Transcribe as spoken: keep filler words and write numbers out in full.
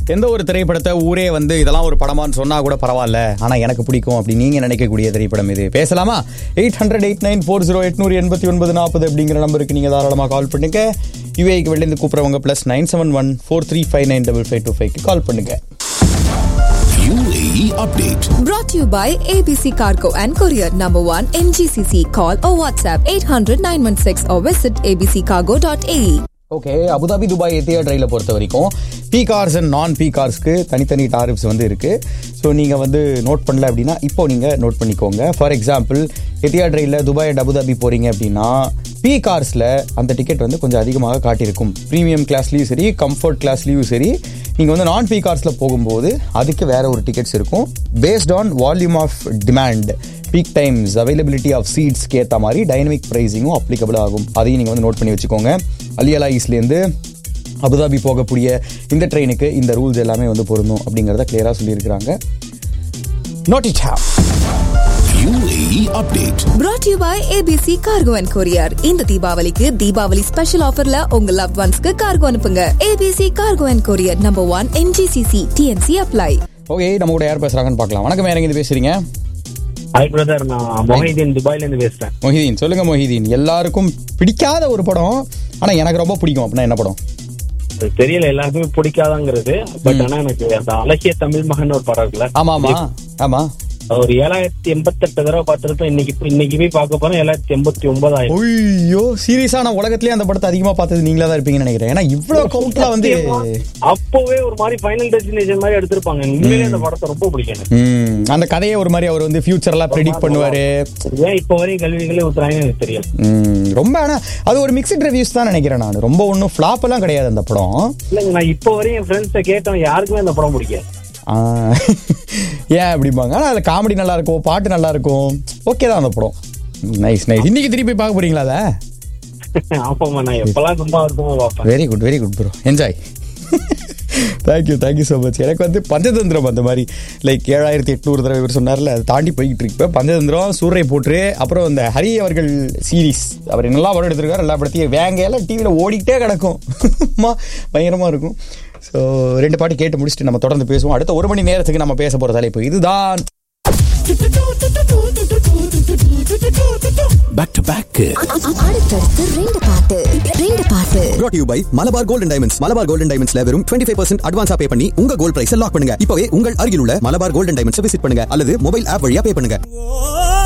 எந்த ஒரு திரைப்படத்தை ஊரே வந்து இதெல்லாம் ஒரு படமான்னு சொன்னா கூட பரவாயில்ல, ஆனா எனக்கு பிடிக்கும் அப்படி நீங்க நினைக்கக்கூடிய திரைப்படம் இது? பேசலாமா? Eight hundred eight nine four zero எட்நூறு எண்பத்தி ஒன்பது நாற்பது அப்படிங்கிற நம்பருக்கு நீங்க தாராளமா கால் பண்ணுங்க. யுஏக்கு வெளில இருந்து கூப்பிடுறவங்க plus nine seven one four three five nine double five two ஃபைவ்க்கு கால் பண்ணுங்க. U A E update brought to you by A B C Cargo and Courier number one M G C C. Call or WhatsApp eight hundred nine one six or visit a b c cargo dot a e. Okay, Abu Dhabi Dubai Etihad ரயிலை பொறுத்த வரைக்கும் B cars and நான் B கார்ஸ்க்கு தனித்தனி tariffs வந்து இருக்குது. So நீங்கள் வந்து note பண்ணல அப்படின்னா இப்போ நீங்கள் நோட் பண்ணிக்கோங்க. ஃபார் எக்ஸாம்பிள், எத்தியாட் ரயிலில் துபாய் அண்ட் அபுதாபி போகிறீங்க அப்படின்னா பி கார்ஸில் அந்த டிக்கெட் வந்து கொஞ்சம் அதிகமாக காட்டியிருக்கும். ப்ரீமியம் கிளாஸ்லேயும் சரி, கம்ஃபர்ட் கிளாஸ்லேயும் சரி. நீங்கள் வந்து நான் பி கார்ஸில் போகும்போது அதுக்கு வேற ஒரு டிக்கெட்ஸ் இருக்கும். Based on volume of demand, peak times, availability of சீட்ஸ்க்கு ஏற்ற மாதிரி டைனமிக் ப்ரைஸிங்கும் அப்ளிகபிள் ஆகும். அதையும் நீங்கள் வந்து நோட் பண்ணி வச்சுக்கோங்க. அலியலாயிஸ்லேருந்து அபுதாபி போகக்கூடிய இந்த ட்ரெயினுக்கு இந்த ரூல்ஸ் எல்லாமே வந்து பொருந்தும் அப்படிங்கிறத கிளியராக சொல்லியிருக்கிறாங்க. Note it have. U A E update brought to you by A B C Cargo and Courier. இந்த தீபாவளிக்கு தீபாவளி ஸ்பெஷல் ஆஃபர்ல உங்க லவ் ஒன்ஸ்க்கு கார்கோ அனுப்புங்க. A B C Cargo and Courier number one M G C C. T N C apply. Okay, நம்ம கூட யார் பேசுறாங்கன்னு பார்க்கலாம். வணக்கம், யார் எங்க பேசுறீங்க? ஹாய் பிரதர், நான் மொஹிதீன் துபாயில இருந்து பேசுறேன். மொஹிதீன், சொல்லுங்க மொஹிதீன். எல்லாருக்கும் பிடிக்காத ஒரு படம், ஆனா எனக்கு ரொம்ப பிடிக்கும் அப்படின்னா என்ன படம்? தெரியல, எல்லாருக்குமே பிடிக்காதாங்கிறது. பட் ஆனா எனக்கு அந்த அழகிய தமிழ் மகன் ஒரு படம் இருக்குல்ல. ஆமா ஆமா ஆமா. ஒரு ஏழாயிரத்தி எண்பத்தி எட்டு தடவை பார்த்திருப்பேன். இன்னைக்கு இன்னைக்கு போய் பார்க்க போறேன் ஏழாயிரத்தி எண்பத்தி ஒன்பதாயிரம். ஐயோ, சீரியஸா நான் உலகத்திலேயே அந்த படத்தை அதிகமா பார்த்தது நீங்களா தான் இருப்பீங்கன்னு நினைக்கிறேன். ஏன்னா இவ்வளவு கவுண்ட்ல வந்து அப்பவே ஒரு மாதிரி ஃபைனல் டெஸ்டினேஷன் மாதிரி எடுத்திருப்பாங்க. உண்மையிலே அந்த படத்தை ரொம்ப பிடிக்கும். அந்த கதையை ஒரு மாதிரி அவர் வந்து ஃபியூச்சர் எல்லாம் ப்ரெடிக்ட் பண்ணுவாரு. ஏன் இப்ப வரையும் கல்விகளே ஊத்துறாங்கன்னு எனக்கு தெரியும். ரொம்ப, ஆனா அது ஒரு மிக்ஸ்ட் ரிவ்யூஸ் தான் நினைக்கிறேன். நான் ரொம்ப ஒன்னும் ஃபிளாப் எல்லாம் கிடையாது அந்த படம். இல்லங்க, நான் இப்ப வரையும் என் ஃப்ரெண்ட்ஸை கேட்டேன், யாருக்குமே அந்த படம் பிடிக்காது. ஏன் அப்படிம்பாங்க? ஆனால் அதில் காமெடி நல்லா இருக்கும், பாட்டு நல்லா இருக்கும், ஓகே தான் அந்த படம். Nice nice. இன்னைக்கு திருப்பி பார்க்க போறீங்களா அதை? ஆமாம்மா, நான் எப்பெல்லாம் சும்மா இருக்குமோ பார்ப்பேன். Very good very good bro, enjoy. Thank you thank you so much. எனக்கு வந்து பஞ்சதந்திரம் அந்த மாதிரி லைக் ஏழாயிரத்தி எட்நூறு தடவை இவர் சொன்னார்ல, அதை தாண்டி போய்கிட்டு இருக்கு. இப்போ பஞ்சதந்திரம், சூரை போட்டு, அப்புறம் இந்த ஹரி அவர்கள் சீரீஸ், அவர் என்னெல்லாம் படம் எடுத்திருக்காரு எல்லா படத்தையும் வேங்கையெல்லாம் டிவியில் ஓடிக்கிட்டே கிடக்கும். பயங்கரமாக இருக்கும். ஸோ ரெண்டு பாட்டு கேட்டு முடிச்சுட்டு நம்ம தொடர்ந்து பேசுவோம். அடுத்த ஒரு மணி நேரத்துக்கு நம்ம பேச போகிற தலைப்பு இதுதான். back to back அடுத்தடுத்து ரெண்டு பாட்டு ரெண்டு பாட்டு brought to you by Malabar golden diamonds. Malabar golden டைமண்ட்ஸ்ல வெறும் இருபத்தி ஐந்து பர்சன்ட் அட்வான்ஸா பே பண்ணி உங்க கோல்ட் பிரைஸை லாக் பண்ணுங்க. இப்பவே உங்கள் அருகில் உள்ள மலபார் கோல்டன் டைமண்ட்ஸ் விசிட் பண்ணுங்க அல்லது மொபைல் ஆப் வழியா பே பண்ணுங்க.